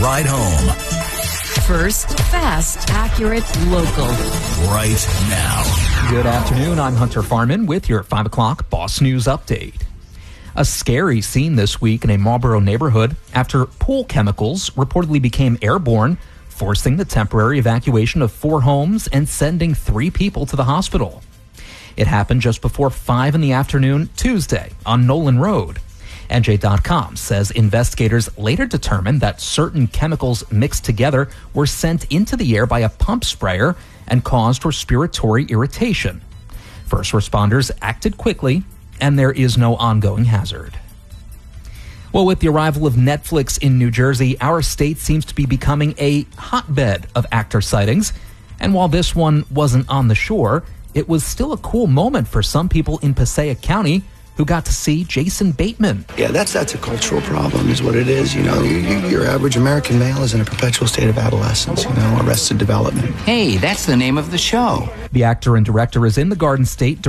ride home. First, fast, accurate, local. Right now. Good afternoon. I'm Hunter Farman with your 5 o'clock Boss News Update. A scary scene this week in a Marlboro neighborhood after pool chemicals reportedly became airborne, forcing the temporary evacuation of 4 homes and sending 3 people to the hospital. It happened just before 5 in the afternoon Tuesday on Nolan Road. NJ.com says investigators later determined that certain chemicals mixed together were sent into the air by a pump sprayer and caused respiratory irritation. First responders acted quickly, and there is no ongoing hazard. Well, with the arrival of Netflix in New Jersey, our state seems to be becoming a hotbed of actor sightings. And while this one wasn't on the shore, it was still a cool moment for some people in Passaic County who got to see Jason Bateman. Yeah, that's a cultural problem is what it is. You know, your average American male is in a perpetual state of adolescence, arrested development. Hey, that's the name of the show. The actor and director is in the Garden State